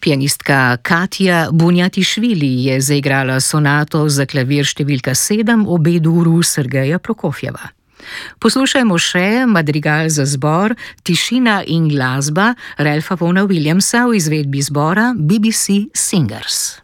Pianistka Katja Bunjatišvili je zaigrala sonato za klavir številka 7 v B-duru Sergeja Prokofjeva. Poslušajmo še madrigal za zbor Tišina in glasba Ralpha Vaughan Williamsa v izvedbi zbora BBC Singers.